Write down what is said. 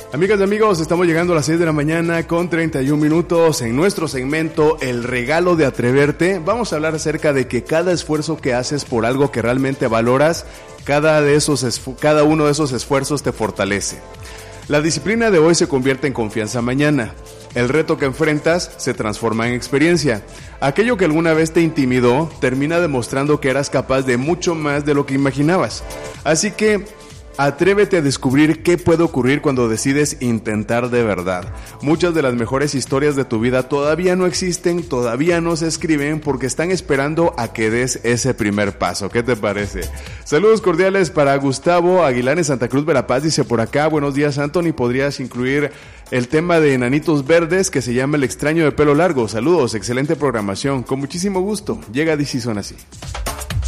Amigas y amigos, estamos llegando a las 6 de la mañana con 31 minutos. En nuestro segmento El regalo de atreverte, vamos a hablar acerca de que cada esfuerzo que haces por algo que realmente valoras, cada uno de esos esfuerzos te fortalece. La disciplina de hoy se convierte en confianza mañana. El reto que enfrentas se transforma en experiencia. Aquello que alguna vez te intimidó termina demostrando que eras capaz de mucho más de lo que imaginabas. Así que atrévete a descubrir qué puede ocurrir cuando decides intentar de verdad. Muchas de las mejores historias de tu vida todavía no existen, todavía no se escriben porque están esperando a que des ese primer paso. ¿Qué te parece? Saludos cordiales para Gustavo Aguilar en Santa Cruz, Verapaz. Dice por acá, buenos días Anthony, ¿podrías incluir el tema de Enanitos Verdes que se llama El extraño de pelo largo? Saludos, excelente programación, con muchísimo gusto. Llega DC Son Así.